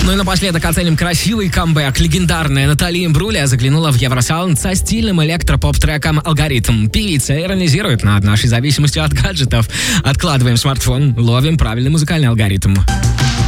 Ну и напоследок оценим красивый камбэк. Легендарная Натали Имбрулия заглянула в Евросаунд со стильным электропоп-треком «Алгоритм». Певица иронизирует над нашей зависимостью от гаджетов. Откладываем смартфон, ловим правильный музыкальный алгоритм.